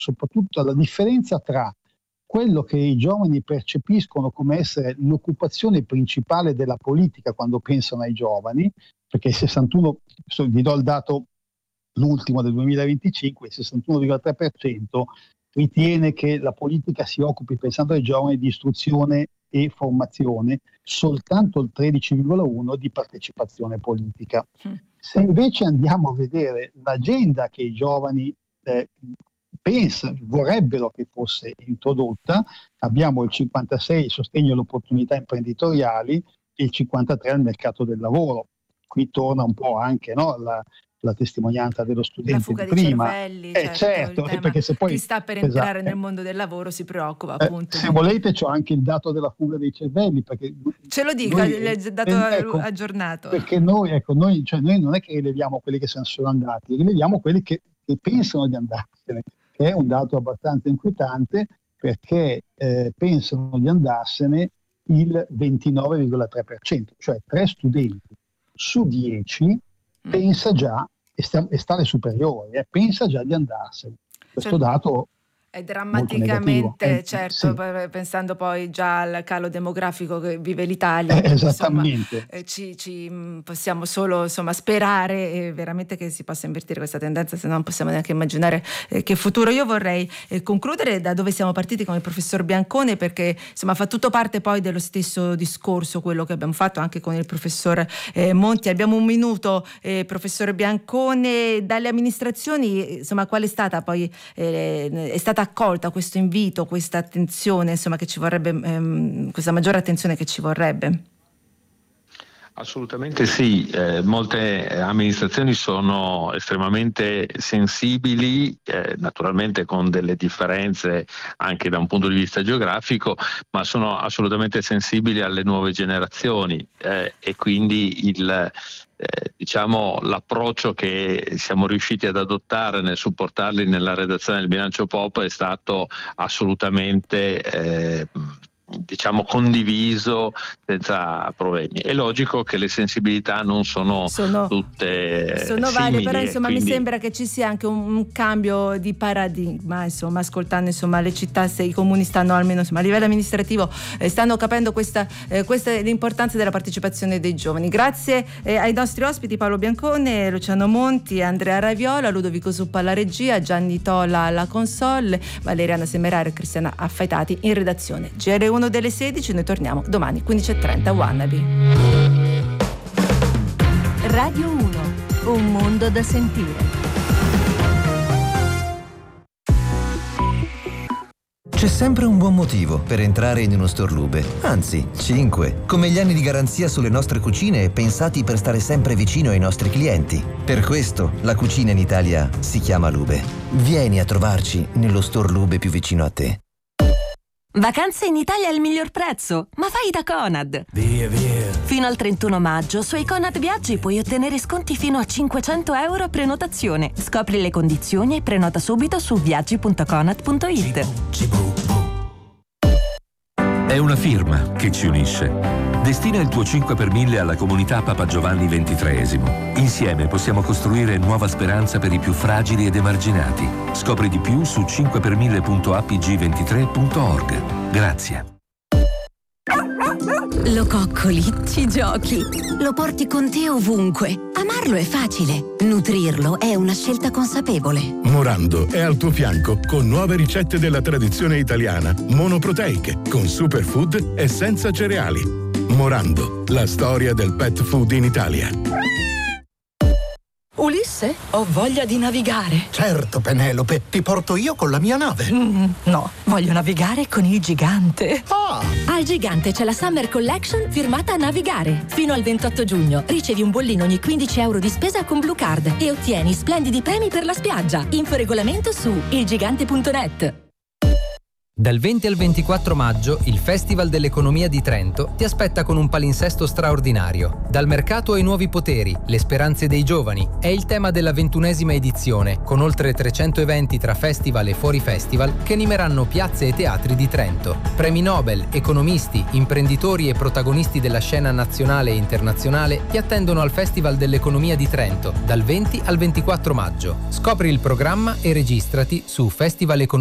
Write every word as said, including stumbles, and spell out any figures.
soprattutto la differenza tra quello che i giovani percepiscono come essere l'occupazione principale della politica quando pensano ai giovani, perché il sessantuno, vi do il dato l'ultimo del duemilaventicinque, il sessantuno virgola tre per cento ritiene che la politica si occupi, pensando ai giovani, di istruzione e formazione, soltanto il tredici virgola uno di partecipazione politica. Mm. Se invece andiamo a vedere l'agenda che i giovani eh, pensano, vorrebbero che fosse introdotta, abbiamo il cinquantasei il sostegno alle opportunità imprenditoriali e il cinquantatré al mercato del lavoro. Qui torna un po' anche, no, la, la testimonianza dello studente la fuga di dei prima. cervelli, eh, certo, certo perché se poi chi sta per entrare esatto. nel mondo del lavoro si preoccupa appunto. Eh, se volete c'ho anche il dato della fuga dei cervelli, perché ce lo dica, noi, il dato eh, ecco, aggiornato. Perché noi, ecco, noi, cioè noi non è che rileviamo quelli che se ne sono andati, rileviamo quelli che, che pensano di andarsene, che è un dato abbastanza inquietante, perché eh, pensano di andarsene il ventinove virgola tre per cento, cioè tre studenti su dieci pensa già, e sta, e sta alle superiori, eh, pensa già di andarsene. Questo cioè, dato è drammaticamente, eh, certo, sì. pensando poi già al calo demografico che vive l'Italia, eh, esattamente. Insomma, eh, ci, ci possiamo solo insomma sperare eh, veramente che si possa invertire questa tendenza, se no non possiamo neanche immaginare eh, che futuro. Io vorrei eh, concludere da dove siamo partiti con il professor Biancone, perché insomma fa tutto parte poi dello stesso discorso quello che abbiamo fatto anche con il professor eh, Monti. Abbiamo un minuto, eh, professor Biancone, dalle amministrazioni insomma qual è stata poi eh, è stata accolta questo invito, questa attenzione, insomma, che ci vorrebbe, ehm, questa maggiore attenzione che ci vorrebbe? Assolutamente sì, eh, molte amministrazioni sono estremamente sensibili, eh, naturalmente con delle differenze anche da un punto di vista geografico, ma sono assolutamente sensibili alle nuove generazioni eh, e quindi il Eh, diciamo l'approccio che siamo riusciti ad adottare nel supportarli nella redazione del bilancio P O P è stato assolutamente eh, diciamo condiviso senza problemi. È logico che le sensibilità non sono, sono tutte sono simili, varie, però insomma quindi... mi sembra che ci sia anche un, un cambio di paradigma, insomma, ascoltando insomma le città, se i comuni stanno almeno insomma a livello amministrativo eh, stanno capendo questa, eh, questa è l'importanza della partecipazione dei giovani. Grazie eh, ai nostri ospiti Paolo Biancone, Luciano Monti, Andrea Raviola, Ludovico Suppa alla regia, Gianni Tola alla console, Valeriana Semeraro e Cristiana Affaitati in redazione. G R uno delle sedici, noi torniamo domani quindici e trenta. Wannabe. Radio uno, un mondo da sentire. C'è sempre un buon motivo per entrare in uno store Lube, anzi cinque, come gli anni di garanzia sulle nostre cucine pensati per stare sempre vicino ai nostri clienti. Per questo la cucina in Italia si chiama Lube. Vieni a trovarci nello store Lube più vicino a te. Vacanze in Italia al miglior prezzo, ma fai da Conad. Via, via. Fino al trentuno maggio su Conad Viaggi puoi ottenere sconti fino a cinquecento euro a prenotazione. Scopri le condizioni e prenota subito su viaggi punto conad punto it. È una firma che ci unisce. Destina il tuo cinque per mille alla comunità Papa Giovanni ventitreesimo. Insieme possiamo costruire nuova speranza per i più fragili ed emarginati. Scopri di più su cinque per mille punto a p g ventitré punto org. Grazie. Lo coccoli, ci giochi, lo porti con te ovunque. Amarlo è facile, nutrirlo è una scelta consapevole. Morando è al tuo fianco con nuove ricette della tradizione italiana, monoproteiche, con superfood e senza cereali. Morando, la storia del pet food in Italia. Ulisse, ho voglia di navigare. Certo, Penelope, ti porto io con la mia nave. Mm, no, voglio navigare con il gigante. Ah! Al gigante c'è la Summer Collection firmata a Navigare. Fino al ventotto giugno ricevi un bollino ogni quindici euro di spesa con Blue Card e ottieni splendidi premi per la spiaggia. Info regolamento su il gigante punto net. Dal venti al ventiquattro maggio il Festival dell'Economia di Trento ti aspetta con un palinsesto straordinario. Dal mercato ai nuovi poteri, le speranze dei giovani è il tema della ventunesima edizione, con oltre trecento eventi tra festival e fuori festival che animeranno piazze e teatri di Trento. Premi Nobel, economisti, imprenditori e protagonisti della scena nazionale e internazionale ti attendono al Festival dell'Economia di Trento dal venti al ventiquattro maggio. Scopri il programma e registrati su festival economia